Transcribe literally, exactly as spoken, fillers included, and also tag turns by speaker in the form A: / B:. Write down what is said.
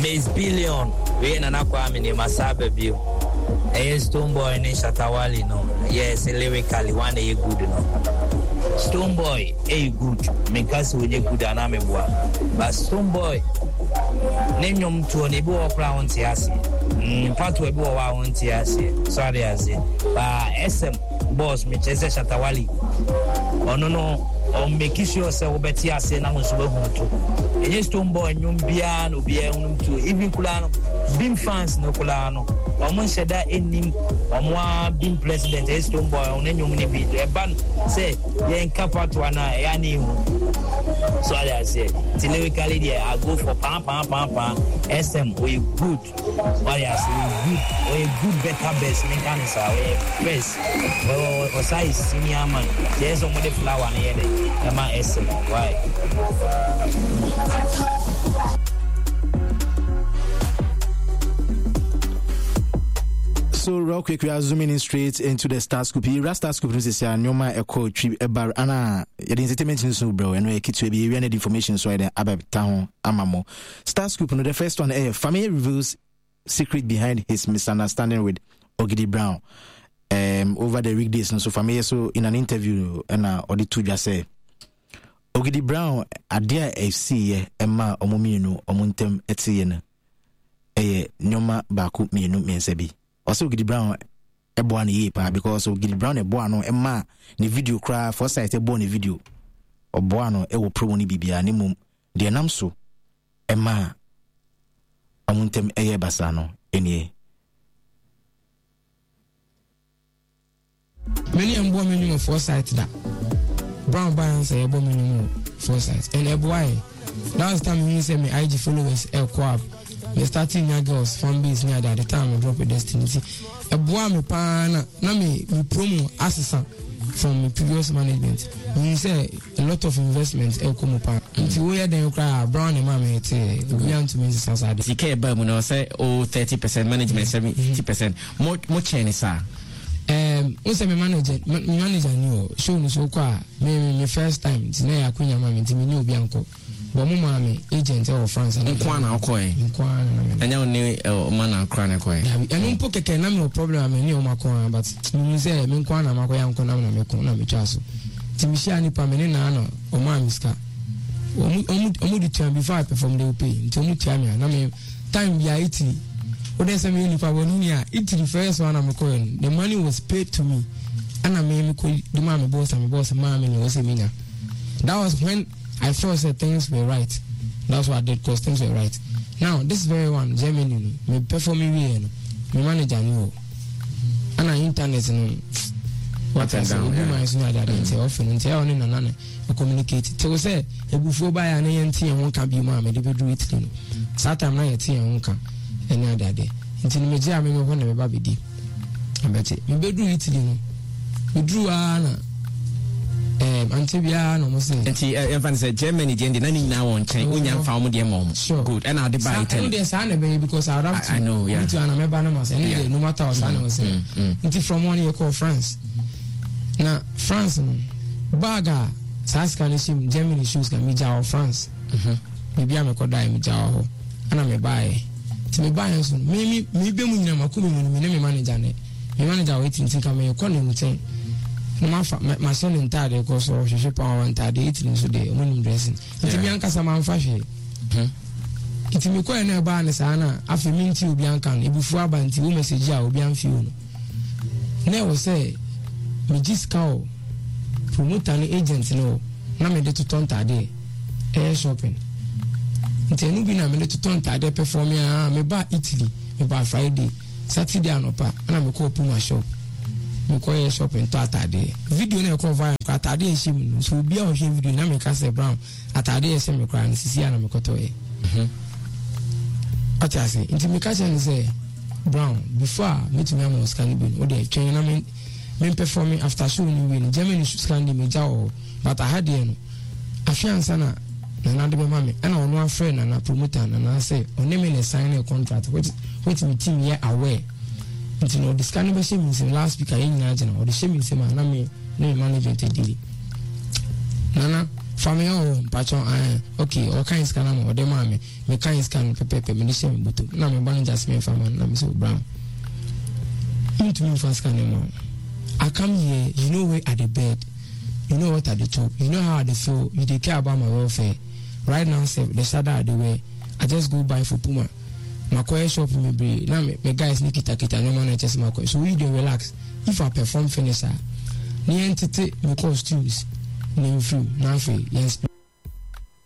A: Maze Billion we na na kwa me masabe bio eh Stonebwoy ni Shatawali no yes lyrically one eh good no Stonebwoy eh good me kasi we good ana me boa but Stonebwoy nenyom to ne bo okra wonti ase mm patu e bo wa wonti ase sorry ase ba S M boss me chese Shatawali ono no o make sure say we beti ase na nso be hunto enye Stonebwoy nyom bia no bia hunum to even kula no Bim fans no kula no omo sheda enim omo Bim president Stonebwoy on nyom ni bi e ban say ye nkapato ana ya ni hu so I say lyrically there I go for pam pam pam pam S M we good what I say good we good better best me can say we best o o size senior man there's some of the flower na here dey ma S M why
B: So real quick, we are zooming in straight into the Star Scoop. Here, Star Scoop is a Nyoma Echo trip ebar ana. Your entertainment is so bro. And we keep to be any information so I den about town amamo. Star Scoop. No, the first one. Eh, family reveals secret behind his misunderstanding with Ogidi Brown. Um, over the weekdays. No, so family so in an interview and uh, Odi two just say Ogidi Brown adia F C Emma omominu omuntem etiye eh Nyoma baku mienu mensebi. Also Ogidi Brown ebo na ye pa because Ogidi Brown ebo no ema ni video cry for site ebo ni video obo no e wo promo ni bibia ni mum de nam so ema amuntem eye basa no enie
C: many ambo minimum for site that Brown Bayern say ebo minimum for site and ebo why last time he say me I G followers el kwab me starting young girls fan base near at the time I drop a destiny a boy me pana na me me promo assistant from my previous management you say a lot of investments el come pan until we then cry Brown and mama it we want to me sasa
D: the care ba mo say oh thirty percent management seventy percent more more chain sir
C: um we say me manager me manager ni show no so kwa me me first time tinay akunya mama nti me ni obi anko but mo mama agent of France
D: and kwana okoy
C: kwana na
D: anya oni man and kwana koy
C: enu mpo keke na me problem am ni o makon but me say me kwana makoy anko na me ko na me twaso timishia ni pa me ni na no o ma miska omu omu omu di time before I perform they will pay nti omu tia me na me time bia iti o dey say me ni pa bonu ni a iti the first one am ko the money was paid to me and I me ko the man boss am boss ma me no say me na that was when I felt that things were right. That's what I did because things were right. Now, this very one, Germany, me performing here, me manager knew. And I internet, you know, what I say, we do my senior that and say often and say, oh, no, no, no, I communicate. So say, if before buy an A N T and one can be mom, they will do it, you know. Saturday night, and one can, and other day. Until me, I'm going to be baby deep. I bet it. Me do it, you know. We drew Anna. Um, Antibia no say.
D: Anti everyone say Germany the na ni na won chen unya fa mo de mom. Good. And I dey buy ten.
C: There's an baby because I have to.
D: I know, yeah.
C: To an member no say no matter what I say. Until from one year call France. Na France no. Baga South Canada Germany shoes can me jaw France. Mhm. Maybe am ko dai me jaw ho. Ana me buy. Ti me buy so me me me be mu nyama ko me me me manager ne. Me manager waiting think am e ko ne muten. My my son in Tade because of she power and Tade eating today when dressing. It's me anka sama fashion. It's me ko na ba na sana afi minti obi anka no ebufu abanti wo message a obi anfi wo no. Na wo say me discount promoter ni agent no na me de to ton Tade air shopping. It's enu bi na me de to ton Tade perform ya me ba Italy me ba Friday Saturday anopa na me ko open my shop. Me call shopping to atade video na ko viral atade ehim so obi a ohwe video na me ka say Brown atade ehim me kra sisi na me koto e mhm ata say inti me ka say Brown before me to me am scan bin o dey twen na me me performing after show ni win Germany scan me jaw but I had you know afiansa na na na de be mama and ono afre na na promoter na na say oni me na sign a contract which which me team here aware. You know, this kind of shame is last week. I ain't or the shame is my name, no management. Nana, family oh patron ah okay all kinds scan am or dem am me kind scan pepe pepe me dey me buto na me ban just me family na me say brown me to me fast scan am I come here you know where at the bed you know what at the top you know how I feel you dey care about my welfare right now say the shadow at the way I just go buy for Puma my quiet shop me be na me, me guys need kita kita no man just my so we dey relax if I perform finisher ni entity me costumes name few na fe yes